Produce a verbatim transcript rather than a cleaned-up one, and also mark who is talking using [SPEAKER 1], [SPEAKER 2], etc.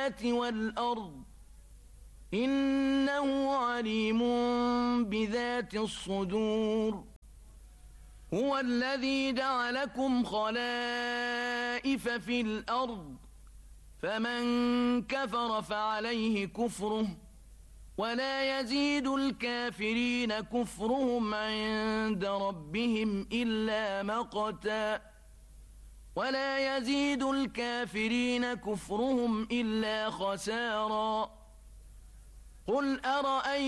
[SPEAKER 1] السماوات والأرض إنه عليم بذات الصدور هو الذي جعلكم خلائف في الأرض فمن كفر فعليه كفره ولا يزيد الكافرين كفرهم عند ربهم إلا مقتا ولا يزيد الكافرين كفرهم إلا خسارا قل أرأيتم